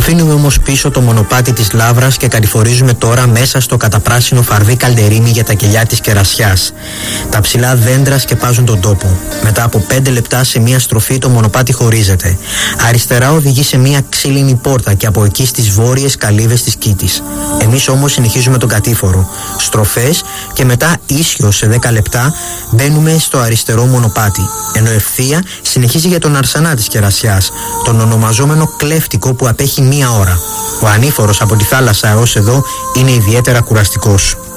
Αφήνουμε όμως πίσω το μονοπάτι της Λαύρας και κατηφορίζουμε τώρα μέσα στο καταπράσινο φαρδί Καλντερίνη για τα κελιά της Κερασιάς. Τα ψηλά δέντρα σκεπάζουν τον τόπο. Μετά από 5 λεπτά σε μία στροφή το μονοπάτι χωρίζεται. Αριστερά οδηγεί σε μία ξύλινη πόρτα και από εκεί στις βόρειες καλύβες της Κήτης. Εμείς όμως συνεχίζουμε τον κατήφορο. Στροφές και μετά ίσιο σε 10 λεπτά μπαίνουμε στο αριστερό μονοπάτι. Ενώ ευθεία συνεχίζει για τον Αρσανά της Κερασιάς, τον ονομαζόμενο κλέφτικο που απέχει 1 ώρα. Ο ανήφορος από τη θάλασσα έως εδώ είναι ιδιαίτερα κουραστικός.